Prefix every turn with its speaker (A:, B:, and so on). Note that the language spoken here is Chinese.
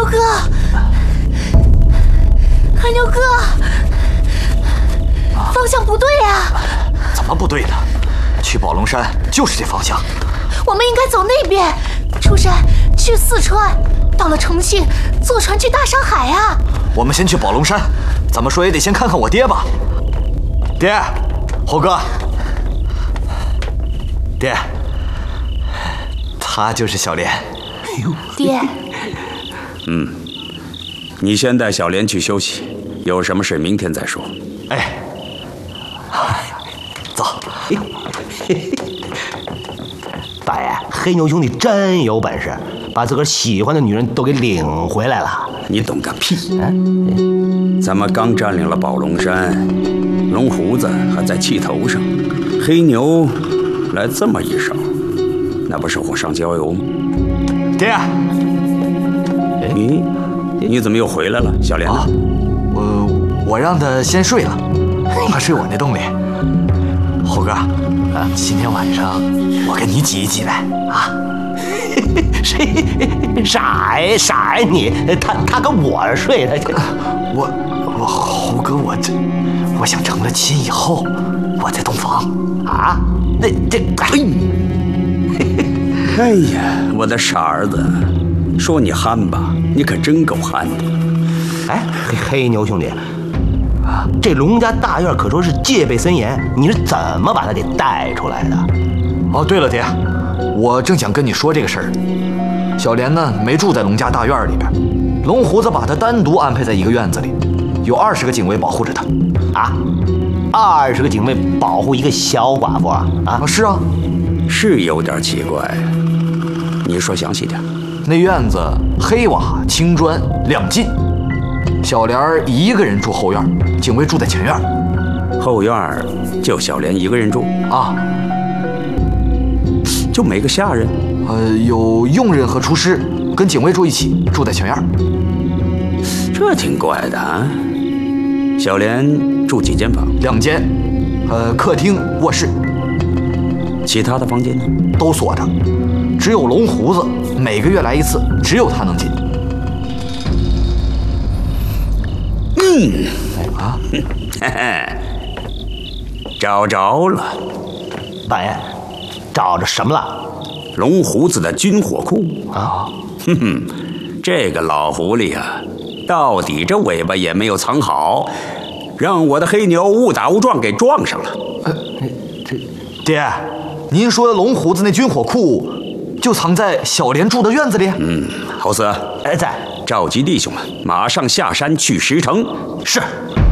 A: 牛哥，黑牛哥，方向不对呀！
B: 怎么不对呢？去宝龙山就是这方向。
A: 我们应该走那边，出山去四川，到了重庆坐船去大上海啊！
B: 我们先去宝龙山，怎么说也得先看看我爹吧。爹，猴哥，爹，他就是小莲。
A: 爹，
C: 你先带小莲去休息，有什么事明天再说。
B: 哎，走。
D: 大爷，黑牛兄弟真有本事，把自个儿喜欢的女人都给领回来了。
C: 你懂个屁！咱们刚占领了宝龙山，龙胡子还在气头上，黑牛来这么一手，那不是火上浇油吗？
B: 爹，
C: 你怎么又回来了？小莲呢？
B: 我让他先睡了，他睡我那洞里。猴哥，今天晚上我跟你挤一挤呗啊！
D: 谁傻呀你？他跟我睡，
B: 我猴哥，我想成了亲以后，我再洞房
D: 啊？
C: 哎呀，我的傻儿子，说你憨吧，你可真够憨的。
D: 哎，黑牛兄弟，这龙家大院可说是戒备森严，你是怎么把他给带出来的？
B: 哦，对了，爹，我正想跟你说这个事儿。小莲呢，没住在龙家大院里边，龙胡子把她单独安排在一个院子里，有20个警卫保护着她。
D: 啊，20个警卫保护一个小寡妇啊？
B: 是啊，
C: 是有点奇怪。你说详细点。
B: 那院子黑瓦青砖2进，小莲一个人住后院，警卫住在前院。
C: 后院就小莲一个人住
B: 啊？
C: 就没个下人？
B: 有佣人和厨师，跟警卫住一起，住在前院。
C: 这挺怪的啊。小莲住几间房
B: ？2间，客厅、卧室。
C: 其他的房间呢？
B: 都锁着，只有龙胡子每个月来一次，只有他能进。
C: 找着了。
D: 大爷，找着什么了？
C: 龙胡子的军火库
D: 啊！
C: 这个老狐狸啊，到底这尾巴也没有藏好，让我的黑牛误打误撞给撞上了。
B: 爹，您说的龙胡子那军火库就藏在小莲住的院子里？
C: 猴子，
D: 在，
C: 召集弟兄们，马上下山去石城。
B: 是。